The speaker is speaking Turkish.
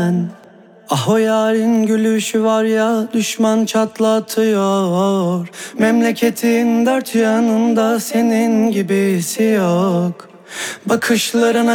Ah o yarın gülüşü var ya, düşman çatlatıyor. Memleketin dört yanında senin gibisi yok. Bakışlarına